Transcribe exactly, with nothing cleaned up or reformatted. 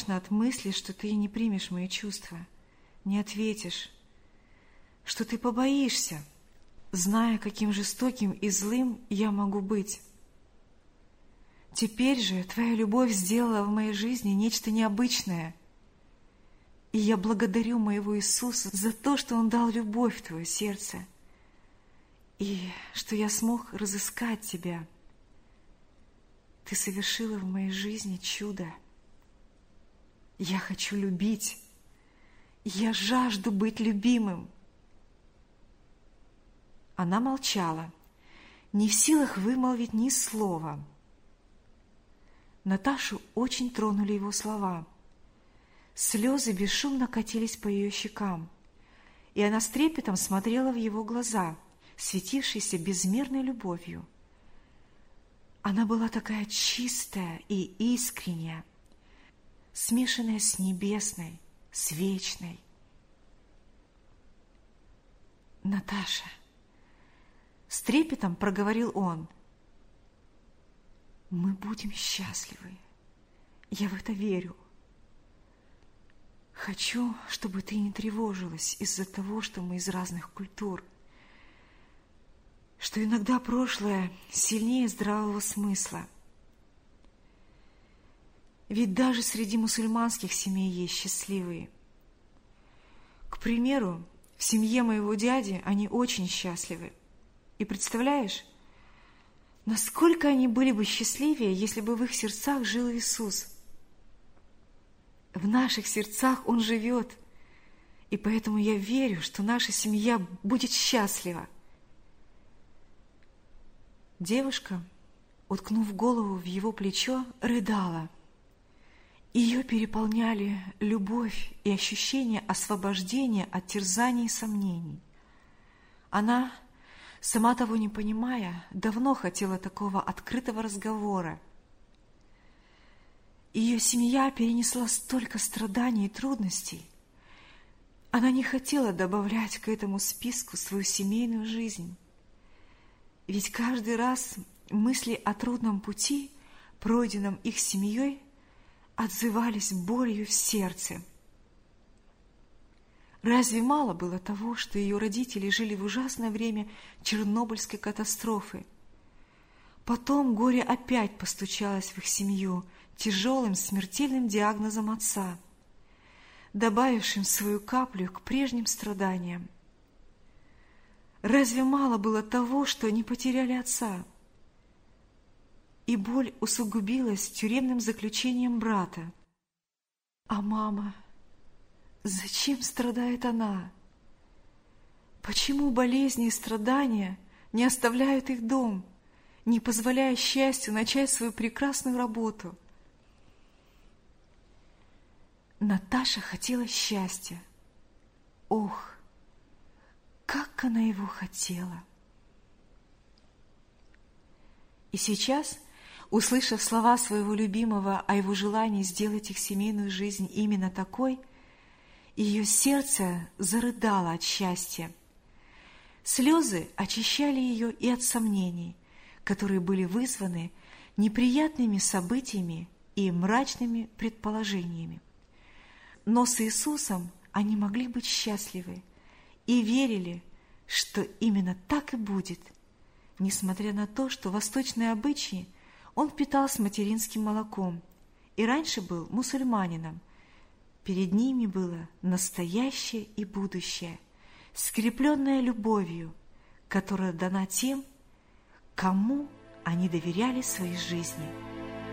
страшно от мысли, что ты не примешь мои чувства, не ответишь, что ты побоишься, зная, каким жестоким и злым я могу быть. Теперь же твоя любовь сделала в моей жизни нечто необычное, и я благодарю моего Иисуса за то, что Он дал любовь в твое сердце, и что я смог разыскать тебя. Ты совершила в моей жизни чудо. Я хочу любить. Я жажду быть любимым. Она молчала, не в силах вымолвить ни слова. Наташу очень тронули его слова. Слезы бесшумно катились по ее щекам, и она с трепетом смотрела в его глаза, светившиеся безмерной любовью. Она была такая чистая и искренняя, смешанная с небесной, с вечной. «Наташа!» — с трепетом проговорил он. «Мы будем счастливы. Я в это верю. Хочу, чтобы ты не тревожилась из-за того, что мы из разных культур, что иногда прошлое сильнее здравого смысла. Ведь даже среди мусульманских семей есть счастливые. К примеру, в семье моего дяди они очень счастливы. И представляешь, насколько они были бы счастливее, если бы в их сердцах жил Иисус. В наших сердцах Он живет, и поэтому я верю, что наша семья будет счастлива». Девушка, уткнув голову в его плечо, рыдала. Ее переполняли любовь и ощущение освобождения от терзаний и сомнений. Она, сама того не понимая, давно хотела такого открытого разговора. Ее семья перенесла столько страданий и трудностей. Она не хотела добавлять к этому списку свою семейную жизнь. Ведь каждый раз мысли о трудном пути, пройденном их семьей, отзывались болью в сердце. Разве мало было того, что ее родители жили в ужасное время Чернобыльской катастрофы? Потом горе опять постучалось в их семью тяжелым смертельным диагнозом отца, добавившим свою каплю к прежним страданиям. Разве мало было того, что они потеряли отца? И боль усугубилась тюремным заключением брата. А мама? Зачем страдает она? Почему болезни и страдания не оставляют их дом, не позволяя счастью начать свою прекрасную работу? Наташа хотела счастья. Ох, как она его хотела! И сейчас, услышав слова своего любимого о его желании сделать их семейную жизнь именно такой, ее сердце зарыдало от счастья. Слезы очищали ее и от сомнений, которые были вызваны неприятными событиями и мрачными предположениями. Но с Иисусом они могли быть счастливы и верили, что именно так и будет, несмотря на то, что восточные обычаи он питался материнским молоком и раньше был мусульманином. Перед ними было настоящее и будущее, скрепленное любовью, которая дана тем, кому они доверяли своей жизни.